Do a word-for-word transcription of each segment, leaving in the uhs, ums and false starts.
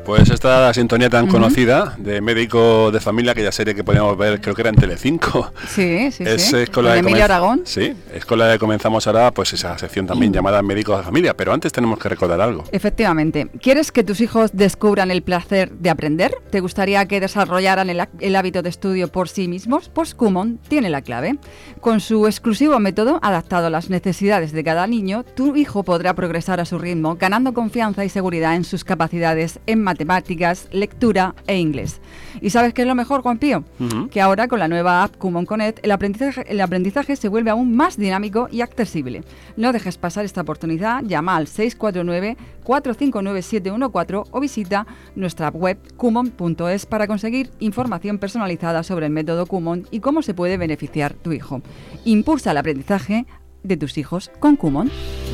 Pues esta sintonía tan uh-huh. conocida de Médico de Familia, aquella serie que podíamos ver, creo que era en Telecinco. Sí, sí, es, sí. Es con la de Emilio Aragón. Sí, es con la que comenzamos ahora, pues esa sección también uh-huh. llamada Médico de Familia, pero antes tenemos que recordar algo. Efectivamente. ¿Quieres que tus hijos descubran el placer de aprender? ¿Te gustaría que desarrollaran el, el hábito de estudio por sí mismos? Pues Kumon tiene la clave. Con su exclusivo método adaptado a las necesidades de cada niño, tu hijo podrá progresar a su ritmo, ganando confianza y seguridad en sus capacidades en matemáticas, lectura e inglés. ¿Y sabes qué es lo mejor, Juan Pío? Uh-huh. Que ahora con la nueva app Kumon Connect el aprendizaje, el aprendizaje se vuelve aún más dinámico y accesible. No dejes pasar esta oportunidad, llama al seis cuatro nueve, cuatro cinco nueve, siete uno cuatro o visita nuestra web kumon punto es para conseguir información personalizada sobre el método Kumon y cómo se puede beneficiar tu hijo. Impulsa el aprendizaje de tus hijos con Kumon.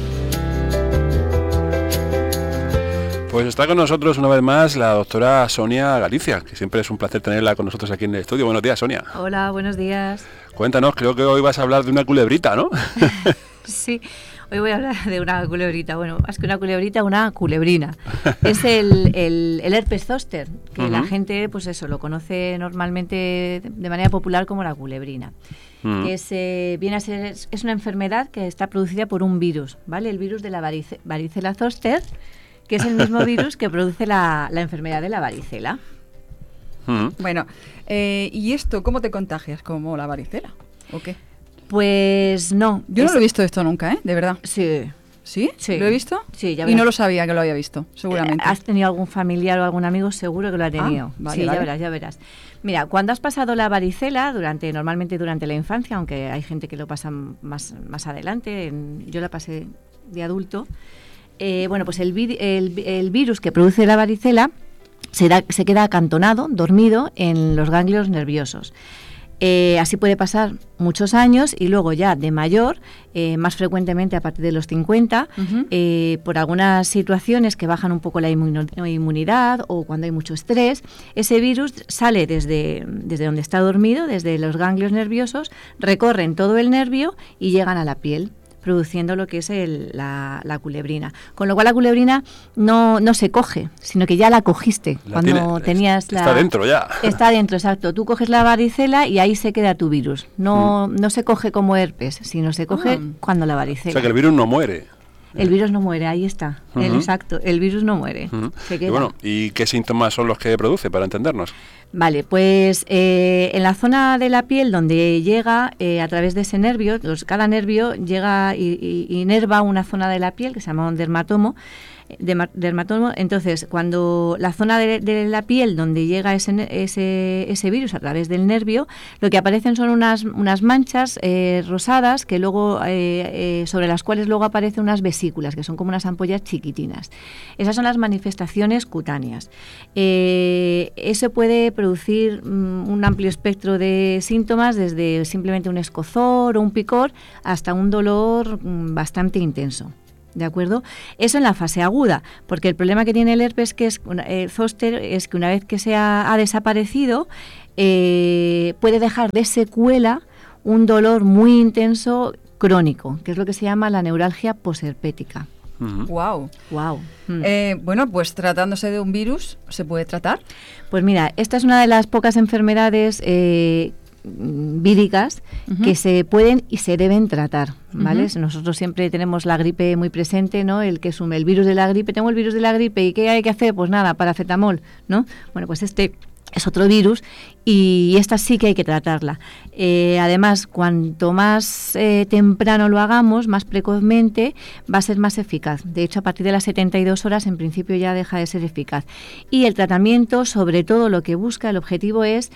Pues está con nosotros una vez más la doctora Sonia Galicia, que siempre es un placer tenerla con nosotros aquí en el estudio. Buenos días, Sonia. Hola, buenos días. Cuéntanos, creo que hoy vas a hablar de una culebrita, ¿no? Sí, hoy voy a hablar de una culebrita. Bueno, más que una culebrita, una culebrina. Es el, el, el herpes zóster, que uh-huh. la gente, pues eso, lo conoce normalmente de manera popular como la culebrina. Uh-huh. Que se, viene a ser, es una enfermedad que está producida por un virus, ¿vale? El virus de la varice, varicela zóster, que es el mismo virus que produce la, la enfermedad de la varicela. Uh-huh. Bueno, eh, ¿y esto cómo te contagias? ¿Como la varicela o qué? Pues no. Yo es... no lo he visto esto nunca, ¿eh? De verdad. Sí. ¿Sí? Sí. ¿Lo he visto? Sí, ya verás. Y no lo sabía que lo había visto, seguramente. ¿Has tenido algún familiar o algún amigo? Seguro que lo ha tenido. Ah, vale, sí, vale. ya verás, ya verás. Mira, cuando has pasado la varicela, durante normalmente durante la infancia, aunque hay gente que lo pasa más, más adelante, en, yo la pasé de adulto, eh, bueno, pues el, el, el virus que produce la varicela se, da, se queda acantonado, dormido, en los ganglios nerviosos. Eh, así puede pasar muchos años y luego ya de mayor, eh, más frecuentemente a partir de los cincuenta, uh-huh. eh, por algunas situaciones que bajan un poco la inmunidad o cuando hay mucho estrés, ese virus sale desde, desde donde está dormido, desde los ganglios nerviosos, recorren todo el nervio y llegan a la piel, produciendo lo que es el, la, la culebrina. Con lo cual la culebrina no, no se coge, sino que ya la cogiste la cuando tiene, tenías la... Está dentro ya. Está dentro, exacto. Tú coges la varicela y ahí se queda tu virus. No, mm. no se coge como herpes, sino se coge ah. cuando la varicela. O sea que el virus no muere. El virus no muere, ahí está. Uh-huh. El, exacto, el virus no muere. Uh-huh. Se queda. Y bueno, ¿y qué síntomas son los que produce, para entendernos? Vale, pues eh, en la zona de la piel donde llega eh, a través de ese nervio, los, cada nervio llega y, y, y inerva una zona de la piel que se llama un dermatomo, de, dermatomo. Entonces, cuando la zona de, de la piel donde llega ese, ese, ese virus a través del nervio, lo que aparecen son unas, unas manchas eh, rosadas que luego eh, eh, sobre las cuales luego aparecen unas vesículas, que son como unas ampollas chiquitinas. Esas son las manifestaciones cutáneas. Eh, eso puede producir um, un amplio espectro de síntomas, desde simplemente un escozor o un picor hasta un dolor um, bastante intenso. ¿De acuerdo? Eso en la fase aguda, porque el problema que tiene el herpes que es eh, zóster es que una vez que se ha, ha desaparecido, eh, puede dejar de secuela un dolor muy intenso crónico, que es lo que se llama la neuralgia posherpética. Uh-huh. Wow. Wow. Mm. Eh, bueno, pues tratándose de un virus, ¿se puede tratar? Pues mira, esta es una de las pocas enfermedades eh, víricas uh-huh. que se pueden y se deben tratar, ¿vale? Uh-huh. Nosotros siempre tenemos la gripe muy presente, ¿no? El que asume el virus de la gripe, tengo el virus de la gripe, ¿y qué hay que hacer? Pues nada, paracetamol, ¿no? Bueno, pues este es otro virus y esta sí que hay que tratarla. Eh, además, cuanto más eh, temprano lo hagamos, más precozmente, va a ser más eficaz. De hecho, a partir de las setenta y dos horas, en principio, ya deja de ser eficaz. Y el tratamiento, sobre todo, lo que busca, el objetivo es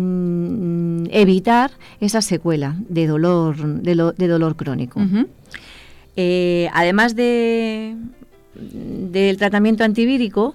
mmm, evitar esa secuela de dolor, de, lo, de dolor crónico. Uh-huh. Eh, además de, del tratamiento antivírico,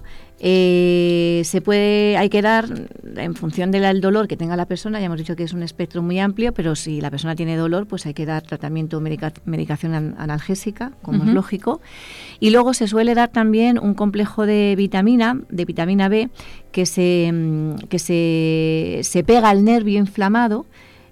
Eh, se puede, hay que dar, en función del dolor que tenga la persona, ya hemos dicho que es un espectro muy amplio, pero si la persona tiene dolor, pues hay que dar tratamiento, medica, medicación an, analgésica, como uh-huh. es lógico. Y luego se suele dar también un complejo de vitamina, de vitamina B, que se, que se, se pega al nervio inflamado,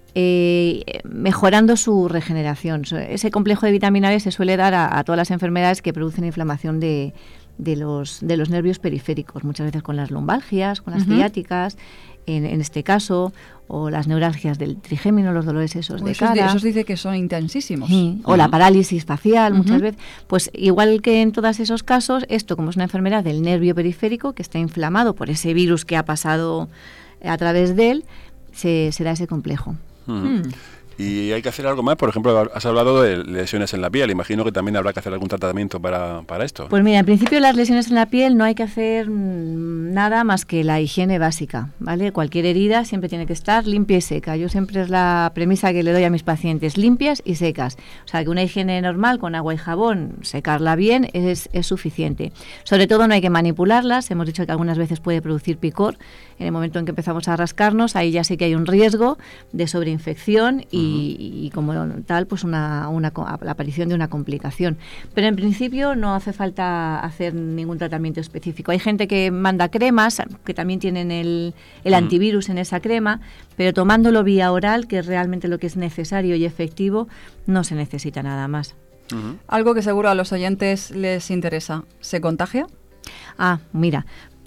Eh, mejorando su regeneración. Ese complejo de vitamina B se suele dar a, a todas las enfermedades que producen inflamación de, de los, de los nervios periféricos, muchas veces con las lumbalgias, con las Uh-huh. ciáticas, en, en este caso, o las neuralgias del trigémino, los dolores esos O de esos, cara. esos dice que son intensísimos. Sí, o la parálisis facial, muchas Ujú. veces. Pues igual que en todos esos casos, esto como es una enfermedad del nervio periférico que está inflamado por ese virus que ha pasado a través de él, se, se da ese complejo. Ujú. Mm. Y hay que hacer algo más, por ejemplo, has hablado de lesiones en la piel, imagino que también habrá que hacer algún tratamiento para, para esto. Pues mira, en principio las lesiones en la piel no hay que hacer mm, nada más que la higiene básica, ¿vale? Cualquier herida siempre tiene que estar limpia y seca. Yo siempre es la premisa que le doy a mis pacientes, limpias y secas. O sea, que una higiene normal con agua y jabón, secarla bien, es, es suficiente. Sobre todo no hay que manipularlas, hemos dicho que algunas veces puede producir picor. En el momento en que empezamos a rascarnos, ahí ya sí que hay un riesgo de sobreinfección y, uh-huh. y como tal, pues una, una, la aparición de una complicación. Pero en principio no hace falta hacer ningún tratamiento específico. Hay gente que manda cremas, que también tienen el, el uh-huh. antivirus en esa crema, pero tomándolo vía oral, que es realmente lo que es necesario y efectivo, no se necesita nada más. Uh-huh. Algo que seguro a los oyentes les interesa. ¿Se contagia? Ah, mira,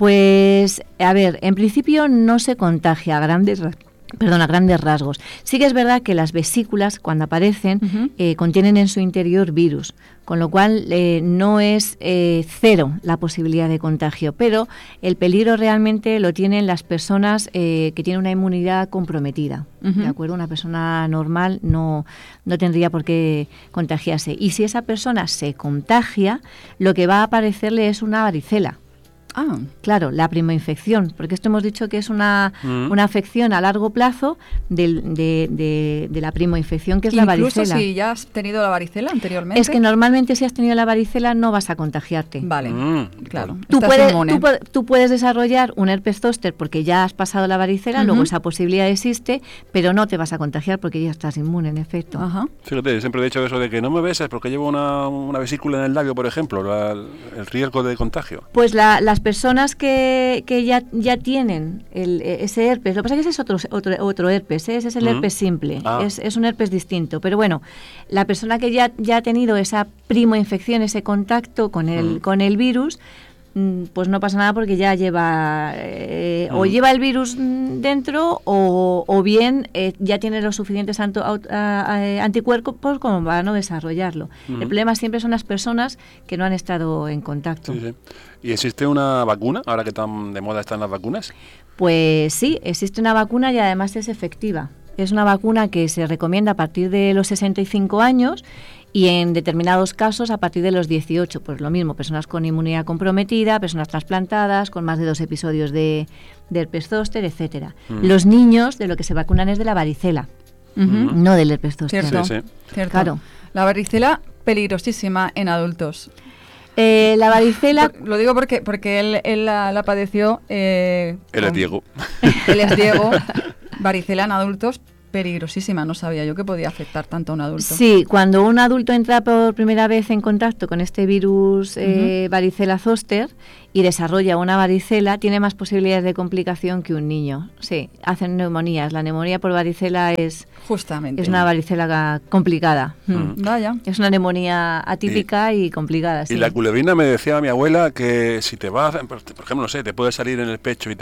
pues a ver, en principio no se contagia a grandes Perdón, a grandes rasgos. Sí que es verdad que las vesículas, cuando aparecen, uh-huh. eh, contienen en su interior virus, con lo cual eh, no es eh, cero la posibilidad de contagio, pero el peligro realmente lo tienen las personas eh, que tienen una inmunidad comprometida, uh-huh. ¿de acuerdo? Una persona normal no, no tendría por qué contagiarse. Y si esa persona se contagia, lo que va a aparecerle es una varicela. Ah, claro, la primoinfección, porque esto hemos dicho que es una, mm. una afección a largo plazo del, de, de, de la primoinfección, que es la varicela. Incluso si ya has tenido la varicela anteriormente. Es que normalmente si has tenido la varicela no vas a contagiarte. Vale, mm. claro. Tú puedes, tú, tú puedes desarrollar un herpes zóster porque ya has pasado la varicela, uh-huh. luego esa posibilidad existe, pero no te vas a contagiar porque ya estás inmune, en efecto. Ajá. Fíjate, siempre he dicho eso de que no me besas porque llevo una, una vesícula en el labio, por ejemplo, la, el riesgo de contagio. Pues la, las personas que, que ya, ya tienen el, ese herpes, lo que pasa es que ese es otro, otro, otro herpes, ¿eh? Ese es el uh-huh. herpes simple, ah. es, es un herpes distinto, pero bueno, la persona que ya, ya ha tenido esa primoinfección, ese contacto con el, uh-huh. con el virus, pues no pasa nada porque ya lleva eh, uh-huh. o lleva el virus dentro o, o bien eh, ya tiene los suficientes anto, a, a, a, anticuerpos como para no desarrollarlo. Uh-huh. El problema siempre son las personas que no han estado en contacto. Sí, sí. ¿Y existe una vacuna, ahora que tan de moda están las vacunas? Pues sí, existe una vacuna y además es efectiva. Es una vacuna que se recomienda a partir de los sesenta y cinco años y en determinados casos a partir de los dieciocho, pues lo mismo, personas con inmunidad comprometida, personas trasplantadas, con más de dos episodios de, de herpes zóster, etcétera. Mm. Los niños de lo que se vacunan es de la varicela, uh-huh. no del herpes zóster. Cierto, sí, sí. Cierto. Claro. La varicela peligrosísima en adultos. Eh, la varicela... Por, lo digo porque porque él, él la, la padeció... Eh, él es Diego. Él es Diego. Varicela en adultos, peligrosísima. No sabía yo que podía afectar tanto a un adulto. Sí, cuando un adulto entra por primera vez en contacto con este virus eh, uh-huh. varicela zóster y desarrolla una varicela, tiene más posibilidades de complicación que un niño. Sí, hacen neumonías. La neumonía por varicela es... Justamente. Es una varicela complicada. Uh-huh. Vaya. Es una neumonía atípica y, y complicada, sí. Y la culebrina me decía mi abuela que si te va, por ejemplo, no sé, te puede salir en el pecho y te